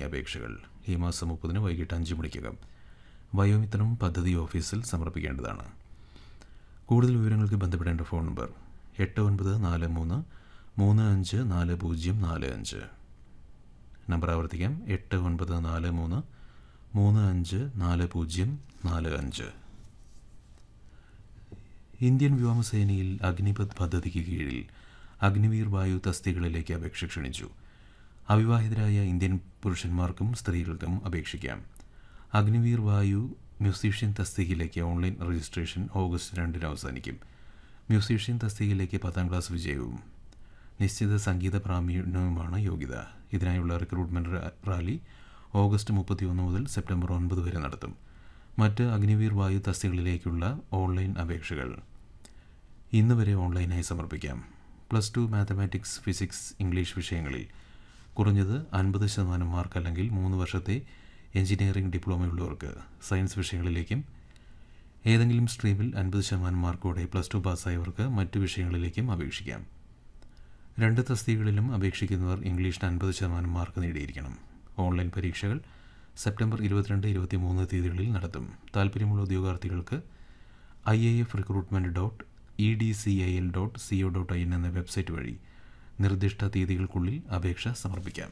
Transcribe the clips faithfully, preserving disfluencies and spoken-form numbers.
അപേക്ഷകൾ ഈ മാസം മുപ്പതിന് വൈകിട്ട് അഞ്ച് മണിക്കകം വയോമിത്രം പദ്ധതി ഓഫീസിൽ സമർപ്പിക്കേണ്ടതാണ്. കൂടുതൽ വിവരങ്ങൾക്ക് ബന്ധപ്പെടേണ്ട ഫോൺ നമ്പർ എട്ട് ഒൻപത് നാല് മൂന്ന് മൂന്ന് അഞ്ച് നാല് പൂജ്യം നാല് അഞ്ച്. നമ്പർ ആവർത്തിക്കാം, എട്ട് ഒൻപത് നാല് മൂന്ന് മൂന്ന് അഞ്ച് നാല് പൂജ്യം നാല് അഞ്ച്. ഇന്ത്യൻ വ്യോമസേനയിൽ അഗ്നിപഥ് പദ്ധതിക്ക് കീഴിൽ അഗ്നിവീർ വായു തസ്തികകളിലേക്ക് അപേക്ഷ ക്ഷണിച്ചു. അവിവാഹിതരായ ഇന്ത്യൻ പുരുഷന്മാർക്കും സ്ത്രീകൾക്കും അപേക്ഷിക്കാം. അഗ്നിവീർ വായു മ്യൂസീഷ്യൻ തസ്തികയിലേക്ക് ഓൺലൈൻ രജിസ്ട്രേഷൻ ഓഗസ്റ്റ് രണ്ടിന് അവസാനിക്കും. മ്യൂസീഷ്യൻ തസ്തികയിലേക്ക് പത്താം ക്ലാസ് വിജയവും നിശ്ചിത സംഗീത പ്രാവീണ്യവുമാണ് യോഗ്യത. ഇതിനായുള്ള റിക്രൂട്ട്മെൻറ്റ് റാലി ഓഗസ്റ്റ് മുപ്പത്തിയൊന്ന് മുതൽ സെപ്റ്റംബർ ഒൻപത് വരെ നടത്തും. മറ്റ് അഗ്നിവീർ വായു തസ്തികകളിലേക്കുള്ള ഓൺലൈൻ അപേക്ഷകൾ ഇന്ന് വരെ ഓൺലൈനായി സമർപ്പിക്കാം. Plus two mathematics, physics, English വിഷയങ്ങളിൽ കുറഞ്ഞത് അൻപത് ശതമാനം മാർക്ക് അല്ലെങ്കിൽ മൂന്ന് വർഷത്തെ എഞ്ചിനീയറിംഗ് ഡിപ്ലോമയുള്ളവർക്ക് സയൻസ് വിഷയങ്ങളിലേക്കും ഏതെങ്കിലും സ്ട്രീമിൽ അൻപത് ശതമാനം മാർക്കോടെ പ്ലസ് ടു പാസ്സായവർക്ക് മറ്റു വിഷയങ്ങളിലേക്കും അപേക്ഷിക്കാം. രണ്ട് തസ്തികകളിലും അപേക്ഷിക്കുന്നവർ ഇംഗ്ലീഷിന് അൻപത് ശതമാനം മാർക്ക് നേടിയിരിക്കണം. ഓൺലൈൻ പരീക്ഷകൾ സെപ്റ്റംബർ ഇരുപത്തിരണ്ട് ഇരുപത്തി മൂന്ന് തീയതികളിൽ നടത്തും. താൽപ്പര്യമുള്ള ഉദ്യോഗാർത്ഥികൾക്ക് I A F recruitment dot E D C I L dot C O dot I N എന്ന വെബ്സൈറ്റ് വഴി നിർദ്ദിഷ്ട തീയതികൾക്കുള്ളിൽ അപേക്ഷ സമർപ്പിക്കാം.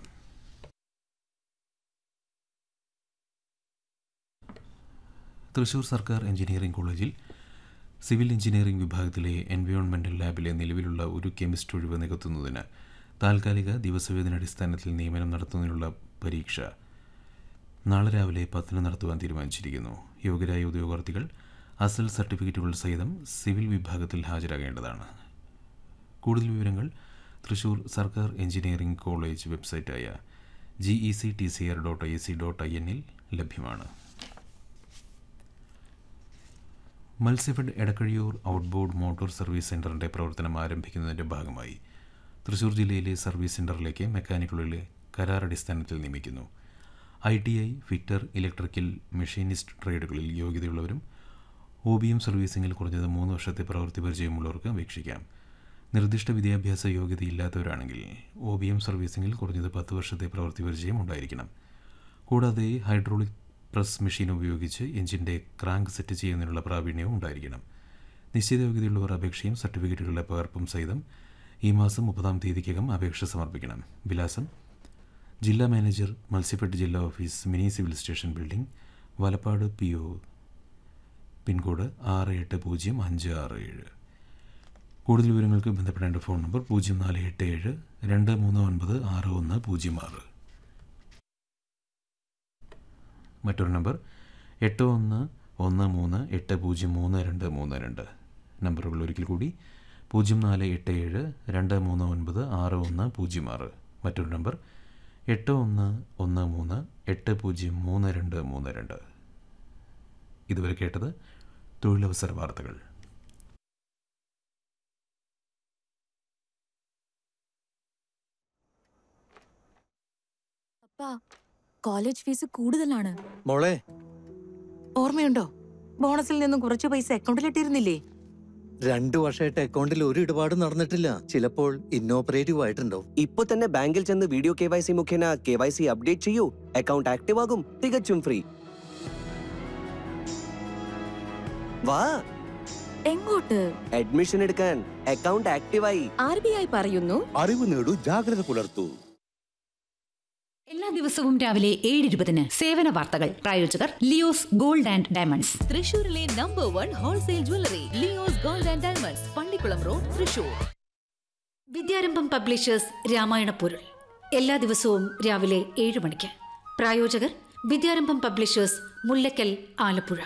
തൃശൂർ സർക്കാർ എഞ്ചിനീയറിംഗ് കോളേജിൽ സിവിൽ എഞ്ചിനീയറിംഗ് വിഭാഗത്തിലെ എൻവയോൺമെൻറ്റൽ ലാബിലെ നിലവിലുള്ള ഒരു കെമിസ്റ്റ് ഒഴിവ് നികത്തുന്നതിന് താൽക്കാലിക ദിവസവേതനാടിസ്ഥാനത്തിൽ നിയമനം നടത്തുന്നതിനുള്ള പരീക്ഷ നാളെ രാവിലെ പത്തിന് നടത്തുവാൻ തീരുമാനിച്ചിരിക്കുന്നു. യോഗ്യരായ ഉദ്യോഗാർത്ഥികൾ അസൽ സർട്ടിഫിക്കറ്റുകൾ സഹിതം സിവിൽ വിഭാഗത്തിൽ ഹാജരാകേണ്ടതാണ്. കൂടുതൽ വിവരങ്ങൾ തൃശൂർ സർക്കാർ engineering college വെബ്സൈറ്റായ G E C T C R dot I C dot I എന്നിൽ ലഭ്യമാണ്. Matsyafed Edakkazhiyur outboard motor service സെൻ്ററിൻ്റെ പ്രവർത്തനം ആരംഭിക്കുന്നതിൻ്റെ ഭാഗമായി തൃശൂർ ജില്ലയിലെ സർവീസ് സെൻ്ററിലേക്ക് മെക്കാനിക്കുകളിലെ കരാർ അടിസ്ഥാനത്തിൽ നിയമിക്കുന്നു. I T I, fitter, electrical, machinist ട്രേഡുകളിൽ യോഗ്യതയുള്ളവരും O B M സർവീസിംഗിൽ കുറഞ്ഞത് മൂന്ന് വർഷത്തെ പ്രവൃത്തി പരിചയമുള്ളവർക്ക് അപേക്ഷിക്കാം. നിർദ്ദിഷ്ട വിദ്യാഭ്യാസ യോഗ്യതയില്ലാത്തവരാണെങ്കിൽ ഒ ബി എം സർവീസിംഗിൽ കുറഞ്ഞത് പത്ത് വർഷത്തെ പ്രവൃത്തി പരിചയം ഉണ്ടായിരിക്കണം. കൂടാതെ ഹൈഡ്രോളിക് പ്രസ് മെഷീൻ ഉപയോഗിച്ച് എഞ്ചിൻ്റെ ക്രാങ്ക് സെറ്റ് ചെയ്യുന്നതിനുള്ള പ്രാവീണ്യവും ഉണ്ടായിരിക്കണം. നിശ്ചിത യോഗ്യതയുള്ളവർ അപേക്ഷയും സർട്ടിഫിക്കറ്റുകളുടെ പകർപ്പും സഹിതം ഈ മാസം മുപ്പതാം തീയതിക്കകം അപേക്ഷ സമർപ്പിക്കണം. വിലാസം: ജില്ലാ മാനേജർ, മത്സ്യഫെഡ് ജില്ലാ office, mini civil station building, Valappad P O, pincode ആറ് എട്ട് പൂജ്യം അഞ്ച് ആറ് ഏഴ്. കൂടുതൽ വിവരങ്ങൾക്ക് ബന്ധപ്പെടേണ്ട ഫോൺ നമ്പർ പൂജ്യം നാല് എട്ട് ഏഴ് രണ്ട് മൂന്ന് ഒൻപത് ആറ് ഒന്ന് പൂജ്യം ആറ്. മറ്റൊരു നമ്പർ എട്ട് ഒന്ന് ഒന്ന് മൂന്ന് എട്ട് പൂജ്യം മൂന്ന് രണ്ട് മൂന്ന് രണ്ട്. നമ്പറുകൾ ഒരിക്കൽ കൂടി: പൂജ്യം നാല് എട്ട് ഏഴ് രണ്ട് മൂന്ന് ഒൻപത് ആറ് ഒന്ന് പൂജ്യം ആറ്. മറ്റൊരു നമ്പർ എട്ട് ഒന്ന് ഒന്ന് മൂന്ന് എട്ട് പൂജ്യം മൂന്ന് രണ്ട് മൂന്ന് രണ്ട്. ഇതുവരെ കേട്ടത് തൊഴിലവസര വാർത്തകൾ. കോളേജ് ഫീസ് കൂടുതലാണ് മോളെ. ഓർമ്മയുണ്ടോ? ബോണസിൽ നിന്നും കുറച്ച് പൈസ അക്കൗണ്ടിലിട്ടിരുന്നില്ലേ? രണ്ടു വർഷമായിട്ട് അക്കൗണ്ടിൽ ഒരു ഇടപാടും നടന്നിട്ടില്ല. ചിലപ്പോൾ ഇന്നോപ്പറേറ്റീവ് ആയിട്ടുണ്ടോ? ഇപ്പൊ തന്നെ ബാങ്കിൽ ചെന്ന് വീഡിയോ കെ വൈ സി മുഖേന കെ വൈ സി അപ്ഡേറ്റ് ചെയ്യൂ. അക്കൗണ്ട് ആക്റ്റീവ് ആകും, തികച്ചും ഫ്രീ. വാ. എങ്ങോട്ട്? അഡ്മിഷൻ എടുക്കാൻ. അക്കൗണ്ട് ആക്റ്റീവായി. ആർ ബി ഐ പറയുന്നു, അറിവ് നേടൂ, ജാഗ്രത പുലർത്തൂ. എല്ലാ ദിവസവും രാവിലെ ഏഴ് ഇരുപതിന് സേവന വാർത്തകൾ. പ്രായോജകർ ലിയോസ് ഗോൾഡ് ആൻഡ് ഡയമണ്ട്സ്, തൃശൂരിലെ number one wholesale jewellery Leo's gold and diamonds, Pallikkulam road, Thrissur. Vidyarambham publishers Ramayana പൊരുൾ എല്ലാ ദിവസവും രാവിലെ ഏഴ് മണിക്ക്. പ്രായോജകർ വിദ്യാരംഭം publishers, Mullakkal, Alappuzha.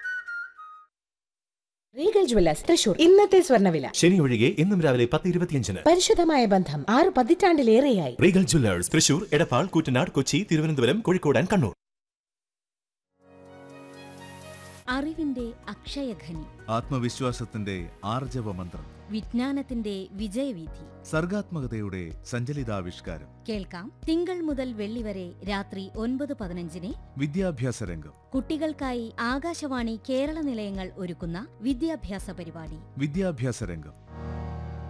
Regal Jewellers Thrissur. ഇന്നത്തെ സ്വർണ്ണവില ശനി ഒഴികെ ഇന്നും രാവിലെ പത്ത് ഇരുപത്തിയഞ്ചിന്. പരിശുദ്ധമായ ബന്ധം ആറ് പതിറ്റാണ്ടിലേറെയായി. Regal Jewellers Thrissur, Edappal, Koottanad, Kochi, Thiruvananthapuram, Kozhikode and Kannur. അറിവിന്റെ അക്ഷയഖനി, ആത്മവിശ്വാസത്തിന്റെ ആർജവ മന്ത്രം, വിജ്ഞാനത്തിന്റെ വിജയവീഥി, സർഗാത്മകതയുടെ സഞ്ചലിതാവിഷ്കാരം. കേൾക്കാം തിങ്കൾ മുതൽ വെള്ളി വരെ രാത്രി ഒൻപത് പതിനഞ്ചിന് വിദ്യാഭ്യാസ രംഗം. കുട്ടികൾക്കായി ആകാശവാണി കേരള നിലയങ്ങൾ ഒരുക്കുന്ന വിദ്യാഭ്യാസ പരിപാടി വിദ്യാഭ്യാസ രംഗം.